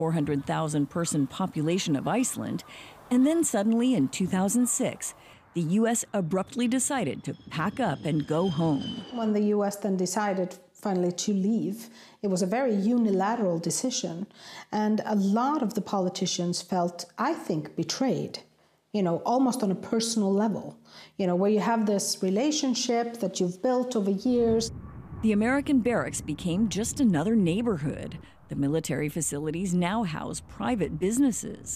400,000 person population of Iceland, and then suddenly in 2006, the U.S. abruptly decided to pack up and go home. When the U.S. then decided finally to leave, it was a very unilateral decision, and a lot of the politicians felt, I think, betrayed, almost on a personal level, where you have this relationship that you've built over years. The American barracks became just another neighborhood. The military facilities now house private businesses.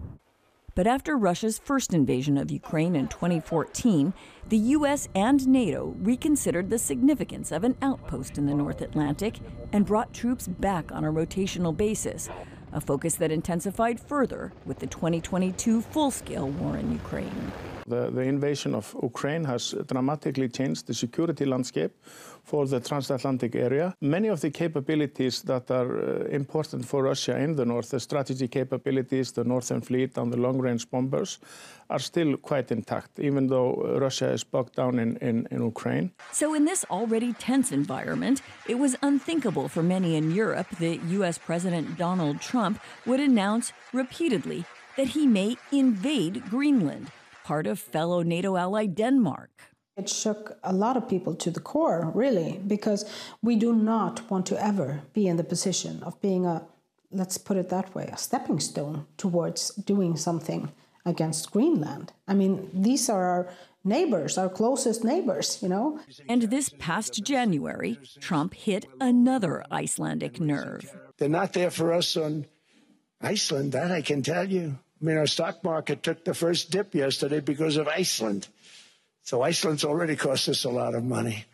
But after Russia's first invasion of Ukraine in 2014, the U.S. and NATO reconsidered the significance of an outpost in the North Atlantic and brought troops back on a rotational basis, a focus that intensified further with the 2022 full-scale war in Ukraine. The invasion of Ukraine has dramatically changed the security landscape for the transatlantic area. Many of the capabilities that are important for Russia in the north, the strategy capabilities, the Northern Fleet and the long-range bombers, are still quite intact, even though Russia is bogged down in Ukraine. So in this already tense environment, it was unthinkable for many in Europe that U.S. President Donald Trump would announce repeatedly that he may invade Greenland, part of fellow NATO ally Denmark. It shook a lot of people to the core, really, because we do not want to ever be in the position of being let's put it that way, a stepping stone towards doing something against Greenland. I mean, these are our neighbors, our closest neighbors, And this past January, Trump hit another Icelandic nerve. They're not there for us on Iceland, that I can tell you. I mean, our stock market took the first dip yesterday because of Iceland. So Iceland's already cost us a lot of money.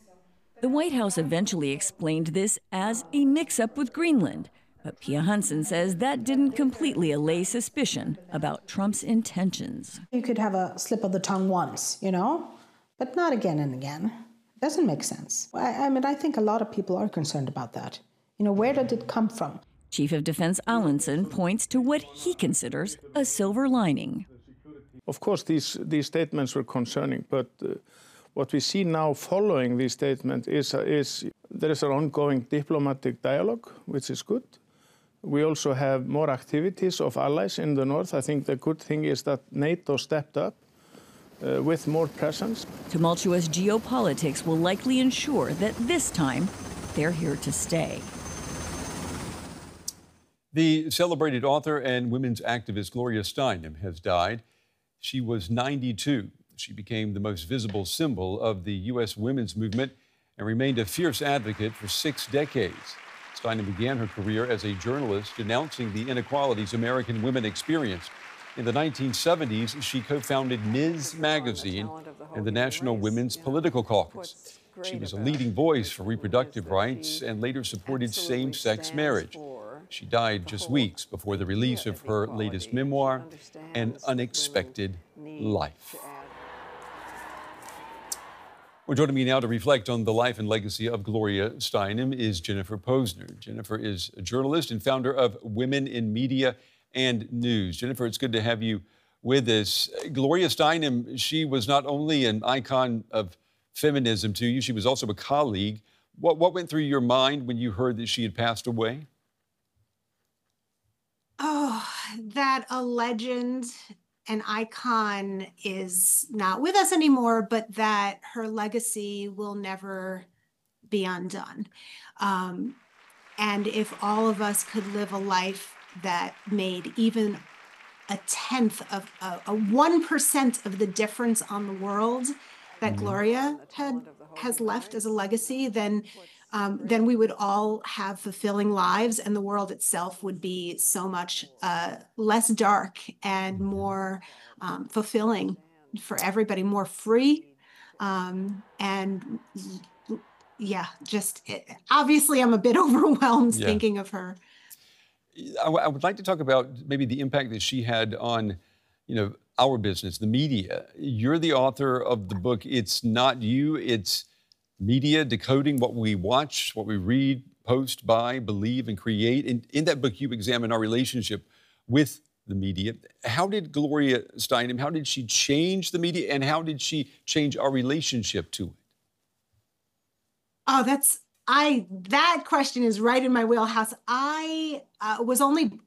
The White House eventually explained this as a mix-up with Greenland. But Pia Hansen says that didn't completely allay suspicion about Trump's intentions. You could have a slip of the tongue once, but not again and again. Doesn't make sense. I think a lot of people are concerned about that. Where did it come from? Chief of Defense Allenson points to what he considers a silver lining. Of course, these statements were concerning, but what we see now following these statements is there is an ongoing diplomatic dialogue, which is good. We also have more activities of allies in the north. I think the good thing is that NATO stepped up with more presence. Tumultuous geopolitics will likely ensure that this time they're here to stay. The celebrated author and women's activist Gloria Steinem has died. She was 92. She became the most visible symbol of the U.S. women's movement and remained a fierce advocate for 6 decades. Steinem began her career as a journalist denouncing the inequalities American women experienced. In the 1970s, she co-founded Ms. Magazine and the National Women's Political Caucus. She was a leading voice for reproductive rights and later supported same-sex marriage. She died just weeks before the release of her latest memoir, An Unexpected Life. Well, joining me now to reflect on the life and legacy of Gloria Steinem is Jennifer Posner. Jennifer is a journalist and founder of Women in Media and News. Jennifer, it's good to have you with us. Gloria Steinem, she was not only an icon of feminism to you, she was also a colleague. What went through your mind when you heard that she had passed away? Oh, that a legend, an icon is not with us anymore, but that her legacy will never be undone. And if all of us could live a life that made even a 1% of the difference on the world that Gloria has left as a legacy, then we would all have fulfilling lives, and the world itself would be so much less dark and more fulfilling for everybody, more free. And yeah, obviously I'm a bit overwhelmed thinking of her. I would like to talk about maybe the impact that she had on, our business, the media. You're the author of the book, It's Not You, It's Media, Decoding What We Watch, What We Read, Post, Buy, Believe, and Create. And in that book, you examine our relationship with the media. How did Gloria Steinem, how did she change the media, and how did she change our relationship to it? Oh, that's That question is right in my wheelhouse. I was only